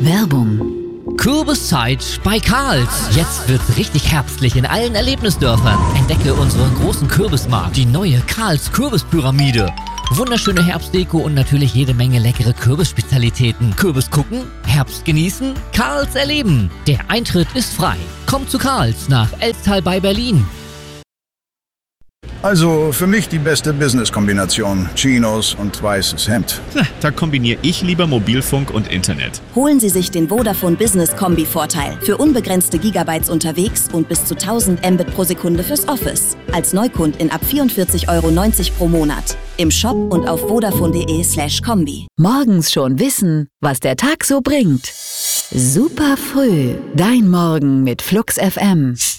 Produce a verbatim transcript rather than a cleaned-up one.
Werbung. Kürbiszeit bei Karls. Jetzt wird's richtig herbstlich in allen Erlebnisdörfern. Entdecke unseren großen Kürbismarkt, die neue Karls Kürbispyramide. Wunderschöne Herbstdeko und natürlich jede Menge leckere Kürbisspezialitäten. Kürbis gucken, Herbst genießen, Karls erleben. Der Eintritt ist frei. Kommt zu Karls nach Elstal bei Berlin. Also für mich die beste Business-Kombination. Chinos und weißes Hemd. Na, da kombiniere ich lieber Mobilfunk und Internet. Holen Sie sich den Vodafone Business Kombi-Vorteil. Für unbegrenzte Gigabytes unterwegs und bis zu tausend Mbit pro Sekunde fürs Office. Als Neukundin ab vierundvierzig Euro neunzig pro Monat. Im Shop und auf vodafone.de slash Kombi. Morgens schon wissen, was der Tag so bringt. Super früh. Dein Morgen mit Flux F M.